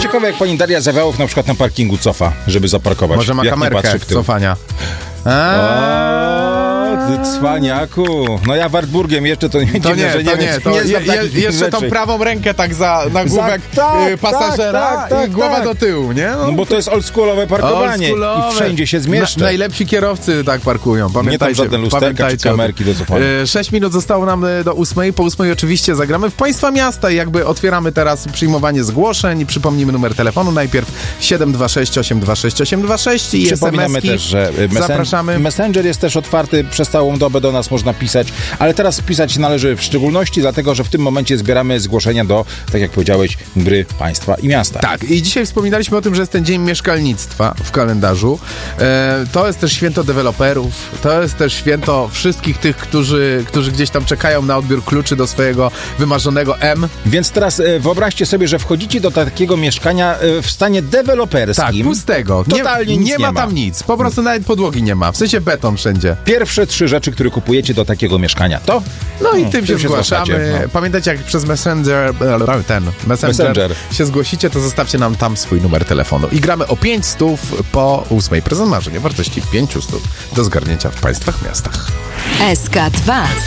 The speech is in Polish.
ciekawe, jak pani Daria Zawiałow na przykład na parkingu cofa, żeby zaparkować. Może ma jak kamerkę cofania. Ty cwaniaku. No ja Wartburgiem jeszcze to nie dziwne, że nie wiem, nie znam takich jeszcze rzeczy. tą prawą rękę tak na główek pasażera i głowa do tyłu, nie? No bo to jest oldschoolowe parkowanie i wszędzie się zmieszczę. Najlepsi kierowcy tak parkują, pamiętajcie. Nie tam żadne lusterka czy kamerki do cofania. 6 minut zostało nam do 8. Po 8 oczywiście zagramy w Państwa miasta i jakby otwieramy teraz przyjmowanie zgłoszeń. Przypomnimy numer telefonu. Najpierw 726 826 826 i przypominamy SMS-ki. też, że zapraszamy. Messenger jest też otwarty, przez całą dobę do nas można pisać, ale teraz pisać należy w szczególności, dlatego, że w tym momencie zbieramy zgłoszenia do, tak jak powiedziałeś, gry państwa i miasta. Tak, i dzisiaj wspominaliśmy o tym, że jest ten Dzień Mieszkalnictwa w kalendarzu. To jest też święto deweloperów, to jest też święto wszystkich tych, którzy gdzieś tam czekają na odbiór kluczy do swojego wymarzonego M. Więc teraz wyobraźcie sobie, że wchodzicie do takiego mieszkania w stanie deweloperskim. Tak, pustego. Totalnie nic nie ma tam nic, po prostu nawet podłogi nie ma, w sensie beton wszędzie. Pierwsze 3 rzeczy, które kupujecie do takiego mieszkania, to? No i tym się zgłaszamy. No. Pamiętajcie, jak przez Messenger się zgłosicie, to zostawcie nam tam swój numer telefonu. I gramy o 500 po 8. Prezent marzeń o wartości 500 do zgarnięcia w państwach miastach. SK2